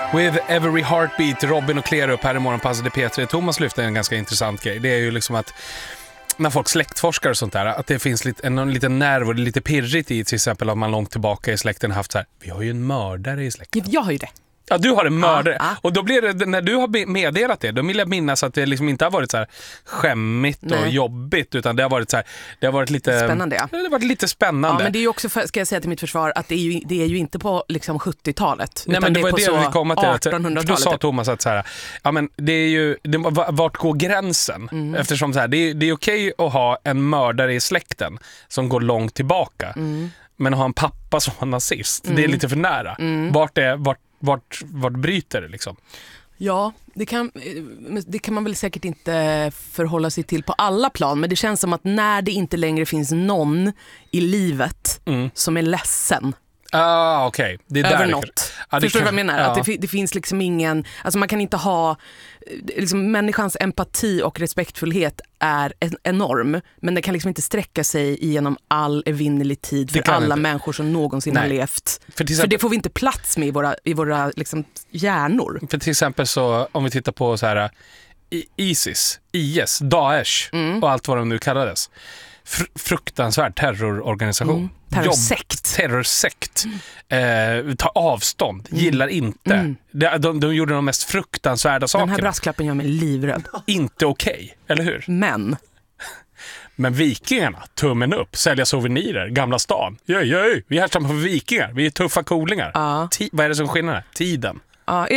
With every heartbeat, Robin och Klerup här i Morgonpasset i P3. Thomas lyfte en ganska intressant grej. Det är ju liksom att när folk släktforskar och sånt där, att det finns en liten nerv och det är lite pirrigt i, till exempel om man långt tillbaka i släkten haft så här, vi har ju en mördare i släkten. Jag har ju det. Ja, du har en mördare. Ja. Och då blir det, när du har meddelat det, då vill jag minnas att det liksom inte har varit så här skämmigt och jobbigt, utan det har varit så här, det har varit lite spännande. Ja. Det har varit lite spännande. Ja, men det är ju också, ska jag säga till mitt försvar, att det är ju inte på liksom 70-talet. Nej, men det var det vi kom till. 1800-talet. Då sa Thomas att så här, ja men det är ju vart går gränsen? Eftersom så här, det är okej att ha en mördare i släkten som går långt tillbaka. Men att ha en pappa som var nazist, det är lite för nära. Vart bryter det liksom? Ja, det kan man väl säkert inte förhålla sig till på alla plan, men det känns som att när det inte längre finns någon i livet som är ledsen okej. Det är över där något. Förstår du vad jag menar? Ja. Att det finns liksom ingen, alltså man kan inte ha liksom, människans empati och respektfullhet är enorm, men det kan liksom inte sträcka sig igenom all evinnerlig tid för alla inte. Människor som någonsin har levt. För det får vi inte plats med i våra liksom, hjärnor. För till exempel så, om vi tittar på så här IS, Daesh och allt vad de nu kallades. Fruktansvärd terrororganisation. Terrorsekt. Ta avstånd. Gillar inte. De gjorde de mest fruktansvärda sakerna. Den här brasklappen gör mig livrädd. Inte okej, eller hur? Men vikingarna, tummen upp, sälja souvenirer, Gamla stan. Jöj, vi är här som för vikingar. Vi är tuffa coolingar. Vad är det som skiljer? Tiden. Ja,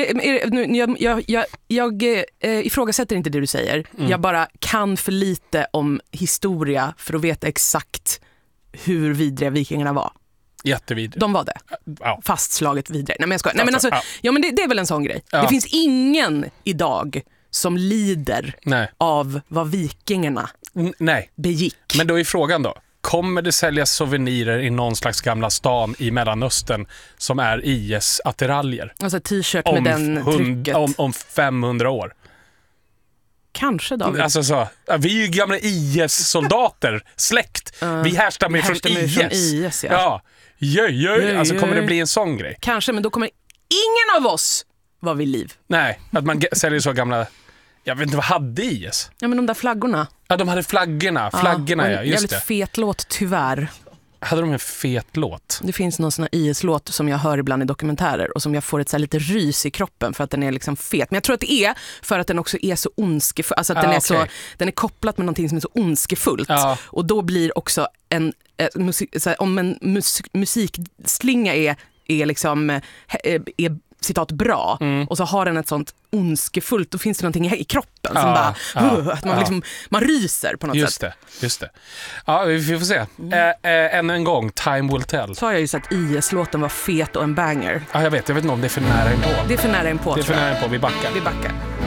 jag ifrågasätter inte det du säger. Jag bara kan för lite om historia för att veta exakt hur vidriga vikingarna var. Jättevidriga. De var det. Ja. Fastslaget vidriga. Nej, men jag skojar. Nej, men alltså, ja, men det är väl en sån grej. Ja. Det finns ingen idag som lider av vad vikingarna begick. Men då är frågan då. Kommer det säljas souvenirer i någon slags Gamla stan i Mellanöstern som är IS-attiraljer? Alltså t-shirt med den trycket. Om 500 år. Kanske David. Alltså så, vi är ju gamla IS-soldater, släkt. Vi härstammar från IS. Ja. Alltså kommer det bli en sån grej? Kanske, men då kommer ingen av oss vara vid liv. Nej, att man säljer så gamla... Jag vet inte, vad hade IS? Ja, men de där flaggorna. Ja, de hade flaggorna, just det. Jävligt fet låt, tyvärr. Hade de en fet låt? Det finns någon sån här IS-låt som jag hör ibland i dokumentärer och som jag får ett så här lite rys i kroppen för att den är liksom fet. Men jag tror att det är för att den också är så ondskefull. Alltså att den är kopplat med någonting som är så ondskefullt. Och då blir också om en musikslinga är liksom... är citat bra och så har den ett sånt ondskefullt, då finns det någonting i kroppen som att man liksom, man ryser på något sätt. Just det. Ja, vi får se. Ännu en gång, time will tell. Så har jag ju sagt IS-låten var fet och en banger. Ja, jag vet inte om det är för nära inpå. Det är för nära inpå. Vi backar.